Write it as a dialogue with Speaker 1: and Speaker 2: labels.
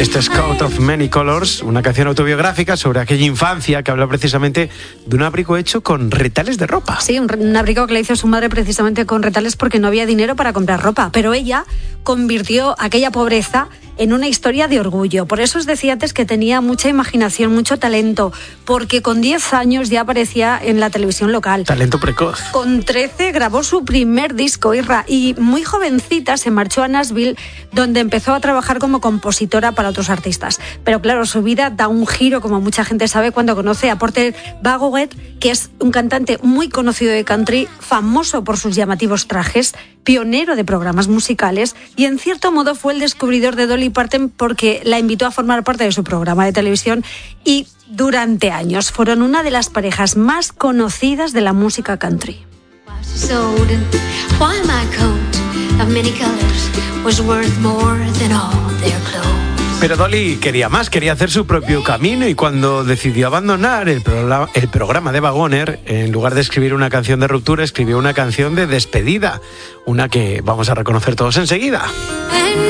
Speaker 1: Este es Coat of Many Colors, una canción autobiográfica sobre aquella infancia que habla precisamente de un abrigo hecho con retales de ropa.
Speaker 2: Sí, un abrigo que le hizo su madre precisamente con retales porque no había dinero para comprar ropa, pero ella convirtió aquella pobreza en una historia de orgullo. Por eso os decía antes que tenía mucha imaginación, mucho talento, porque con 10 años ya aparecía en la televisión local.
Speaker 1: Talento precoz.
Speaker 2: Con 13 grabó su primer disco, Irra, y muy jovencita se marchó a Nashville, donde empezó a trabajar como compositora para otros artistas. Pero claro, su vida da un giro, como mucha gente sabe, cuando conoce a Porter Vaughan, que es un cantante muy conocido de country, famoso por sus llamativos trajes, pionero de programas musicales, y en cierto modo fue el descubridor de Dolly Parton porque la invitó a formar parte de su programa de televisión y durante años fueron una de las parejas más conocidas de la música country.
Speaker 1: Pero Dolly quería más, quería hacer su propio camino, y cuando decidió abandonar el programa de Wagoner, en lugar de escribir una canción de ruptura, escribió una canción de despedida, una que vamos a reconocer todos enseguida.